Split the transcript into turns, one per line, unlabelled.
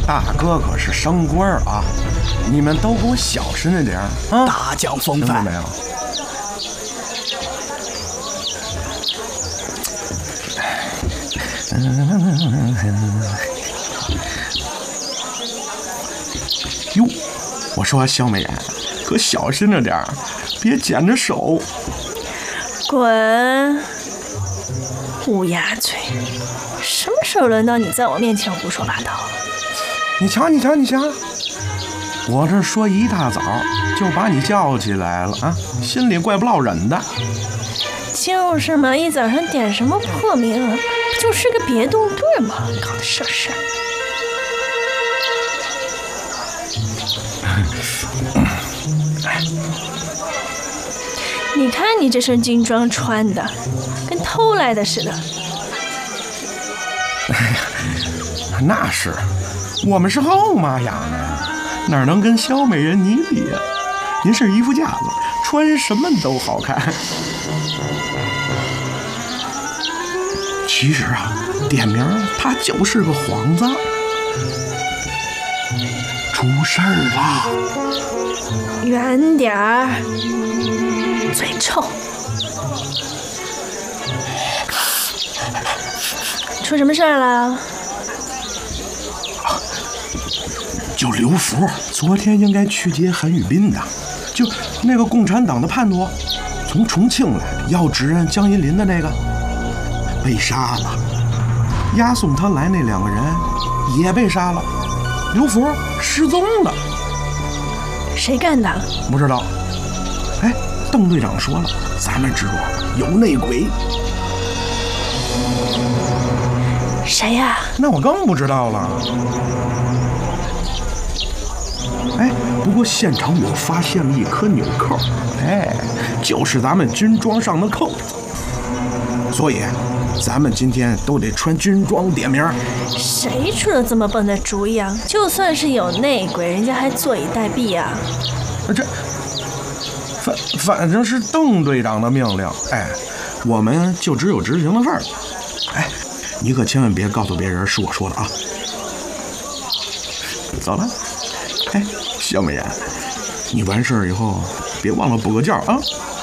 大哥可是升官啊，你们都给我小声着点啊！
大将风范
没有？哟，我说小美人，可小心着点儿，别捡着手。
滚！乌鸦嘴，什么时候轮到你在我面前胡说八道？
你瞧，你瞧，你瞧，我这说一大早就把你叫起来了啊，心里怪不落忍的。
就是嘛，一早上点什么破名，不就是个别动队吗？搞得是事。你看你这身军装穿的，跟偷来的似的。
哎呀，那是，我们是后妈养的，哪能跟小美人你比呀？您是衣服架子，穿什么都好看。其实啊，点名他就是个幌子。出事儿了！
远点儿，嘴臭。出什么事儿了？
就刘福昨天应该去接韩宇斌的，就那个共产党的叛徒，从重庆来要指认江银林的那个，被杀了。押送他来那2个人也被杀了，刘福失踪了。
谁干的？
不知道。哎，邓队长说了，咱们知道有内鬼。
谁呀？
那我更不知道了。哎，不过现场我发现了一颗纽扣，哎，就是咱们军装上的扣子。所以咱们今天都得穿军装点名。
谁出了这么笨的主意啊？就算是有内鬼，人家还坐以待毙啊！
这反正是邓队长的命令，哎，我们就只有执行的份儿。哎，你可千万别告诉别人是我说的啊！走了。哎，小美人，你完事儿以后别忘了补个觉啊！